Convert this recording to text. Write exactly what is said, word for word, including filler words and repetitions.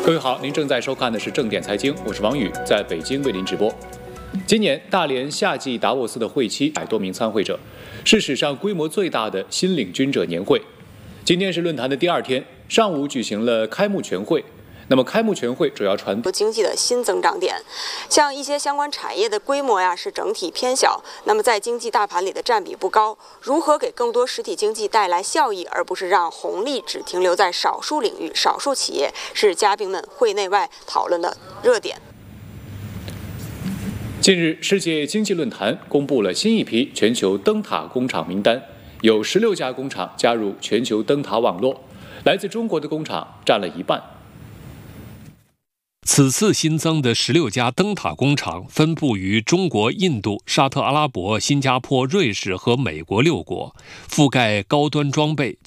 各位好，您正在收看的是正点财经，我是王宇，在北京为您直播。今年大连夏季达沃斯的会期，百多名参会者，是史上规模最大的新领军者年会。今天是论坛的第二天，上午举行了开幕全会。那么开幕全会主要传递经济的新增长点，像一些相关产业的规模呀是整体偏小，那么在经济大盘里的占比不高。如何给更多实体经济带来效益，而不是让红利只停留在少数领域、少数企业，是嘉宾们会内外讨论的热点。 近日，世界经济论坛公布了新一批全球灯塔工厂名单，有十六家工厂加入全球灯塔网络，来自中国的工厂占了一半。 此次新增的十六家灯塔工厂分布于中国、印度、沙特阿拉伯、新加坡、瑞士和美国六国，覆盖高端装备、